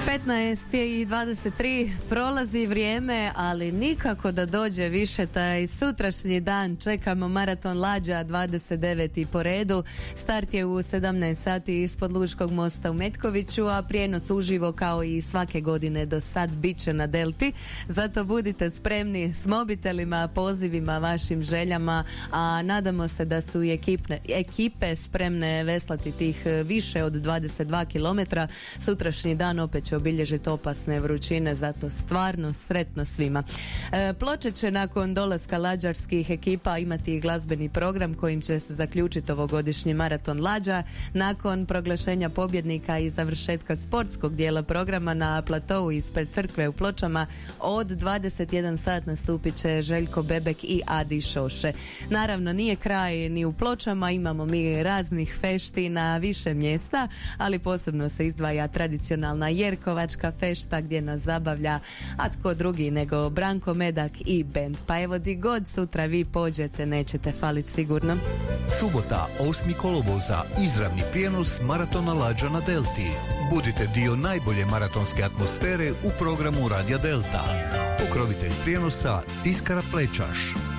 15:23 prolazi vrijeme, ali nikako da dođe više taj sutrašnji dan. Čekamo maraton Lađa 29. po redu. Start je u 17 sati ispod Lučkog mosta u Metkoviću, a prijenos uživo kao i svake godine do sad bit će na Delti. Zato budite spremni s mobitelima, pozivima, vašim željama, a nadamo se da su i ekipe spremne veslati tih više od 22 km. Sutrašnji dan opet će obilježiti opasne vrućine, zato stvarno sretno svima. Ploče će nakon dolaska lađarskih ekipa imati i glazbeni program kojim će se zaključiti ovogodišnji maraton Lađa. Nakon proglašenja pobjednika i završetka sportskog dijela programa na platovu ispred crkve u Pločama od 21 sat nastupit će Željko Bebek i Adi Šoše. Naravno, nije kraj ni u Pločama, imamo mi raznih fešti na više mjesta, ali posebno se izdvaja tradicionalna Jerkovačka fešta gdje nas zabavlja, a tko drugi nego Branko Medak i bend. Pa evo, di god sutra vi pođete, nećete faliti sigurno. Subota, 8. kolovoza, izravni prijenos maratona Lađa na Delti. Budite dio najbolje maratonske atmosfere u programu Radija Delta. Pokrovitelj prijenosa Tiskara Plečaš.